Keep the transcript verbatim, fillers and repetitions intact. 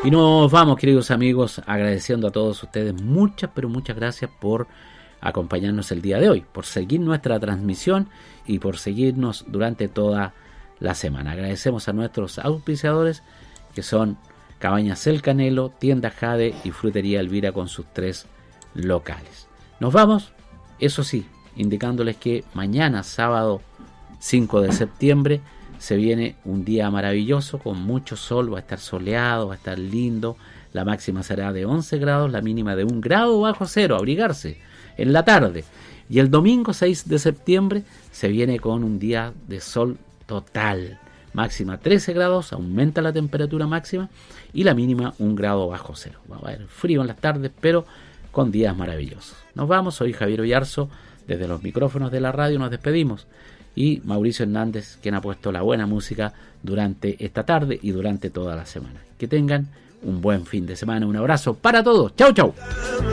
Y nos vamos, queridos amigos, agradeciendo a todos ustedes muchas, pero muchas gracias por acompañarnos el día de hoy, por seguir nuestra transmisión y por seguirnos durante toda la semana. Agradecemos a nuestros auspiciadores, que son Cabañas El Canelo, Tienda Jade y Frutería Elvira con sus tres locales. Nos vamos, eso sí, indicándoles que mañana, sábado cinco de septiembre, se viene un día maravilloso con mucho sol, va a estar soleado, va a estar lindo, la máxima será de once grados, la mínima de un grado bajo cero, abrigarse en la tarde. Y el domingo seis de septiembre se viene con un día de sol total, máxima trece grados, aumenta la temperatura máxima y la mínima un grado bajo cero. Va a haber frío en las tardes, pero con días maravillosos. Nos vamos, soy Javier Ollarzo, desde los micrófonos de la radio nos despedimos. Y Mauricio Hernández, quien ha puesto la buena música durante esta tarde y durante toda la semana. Que tengan un buen fin de semana. Un abrazo para todos. Chau, chau.